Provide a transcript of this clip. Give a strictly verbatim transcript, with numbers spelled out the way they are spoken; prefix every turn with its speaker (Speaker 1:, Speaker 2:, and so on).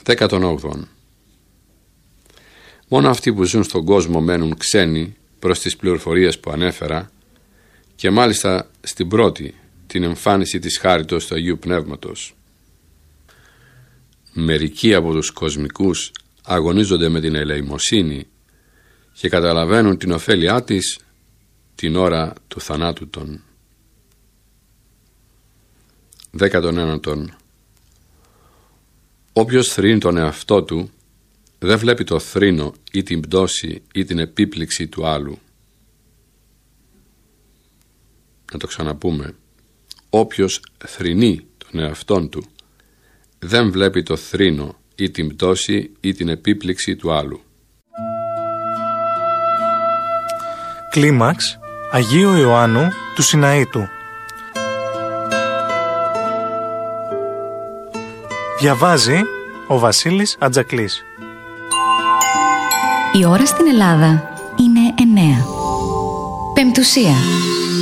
Speaker 1: Δέκατον όγδοον. Μόνο αυτοί που ζουν στον κόσμο μένουν ξένοι προς τις πληροφορίες που ανέφερα και μάλιστα στην πρώτη, την εμφάνιση της χάριτος του Αγίου Πνεύματος. Μερικοί από τους κοσμικούς αγωνίζονται με την ελεημοσύνη και καταλαβαίνουν την ωφέλειά της την ώρα του θανάτου των. Δέκατον ένατον. Όποιος θρηνεί τον εαυτό του δεν βλέπει το θρήνο ή την πτώση ή την επίπληξη του άλλου. Να το ξαναπούμε. Όποιος θρηνεί τον εαυτόν του δεν βλέπει το θρήνο ή την πτώση ή την επίπληξη του άλλου.
Speaker 2: Κλίμαξ Αγίου Ιωάννου του Σιναήτου. Διαβάζει ο Βασίλης Ατζακλής.
Speaker 3: Η ώρα στην Ελλάδα είναι εννέα. Πεμπτουσία.